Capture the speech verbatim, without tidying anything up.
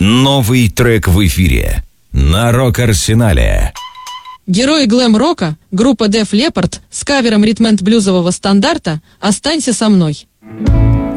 Новый трек в эфире на Рок-Арсенале. Герои глэм-рока, группа Def Leppard с кавером ритм-энд-блюзового стандарта «Останься со мной».